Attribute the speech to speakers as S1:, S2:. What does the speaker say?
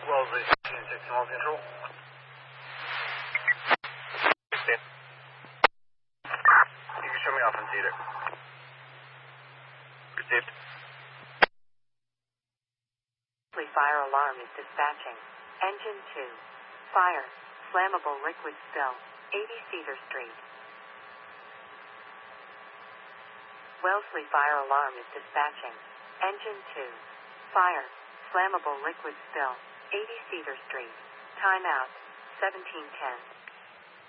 S1: Wellesley, 16 miles control. 16. You can show me off on Cedar. Received.
S2: Fire alarm is dispatching. Engine 2. Fire. Flammable liquid spill. 80 Cedar Street. Wellesley fire alarm is dispatching. Engine 2. Fire. Flammable liquid spill. 80 Cedar Street. Timeout. 1710.